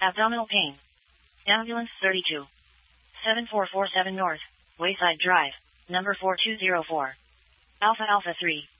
Abdominal pain. Ambulance 32. 7447 North, Wayside Drive, number 4204. Alpha Alpha 3.